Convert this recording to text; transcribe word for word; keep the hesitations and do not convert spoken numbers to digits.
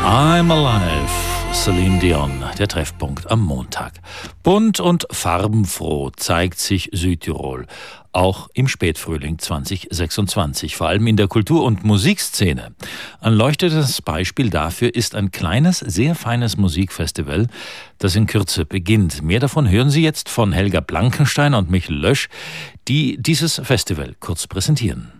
I'm Alive, Celine Dion, der Treffpunkt am Montag. Bunt und farbenfroh zeigt sich Südtirol, auch im Spätfrühling zwanzig sechsundzwanzig, vor allem in der Kultur- und Musikszene. Ein leuchtendes Beispiel dafür ist ein kleines, sehr feines Musikfestival, das in Kürze beginnt. Mehr davon hören Sie jetzt von Helga Blankenstein und Michael Lösch, die dieses Festival kurz präsentieren.